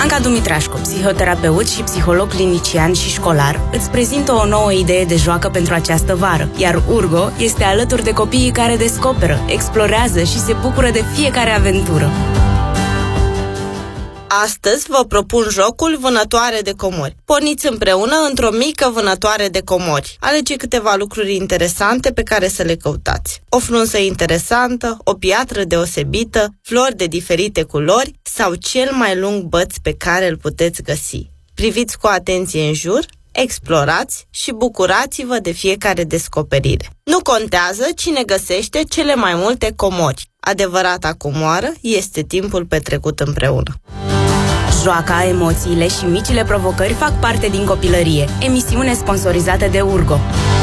Anca Dumitrașcu, psihoterapeut și psiholog clinician și școlar, îți prezintă o nouă idee de joacă pentru această vară, iar Urgo este alături de copiii care descoperă, explorează și se bucură de fiecare aventură. Astăzi vă propun jocul Vânătoare de comori. Porniți împreună într-o mică vânătoare de comori. Alege câteva lucruri interesante pe care să le căutați. O frunză interesantă, o piatră deosebită, flori de diferite culori sau cel mai lung băț pe care îl puteți găsi. Priviți cu atenție în jur, explorați și bucurați-vă de fiecare descoperire. Nu contează cine găsește cele mai multe comori. Adevărata comoară este timpul petrecut împreună. Joaca, emoțiile și micile provocări fac parte din copilărie. Emisiune sponsorizată de Urgo.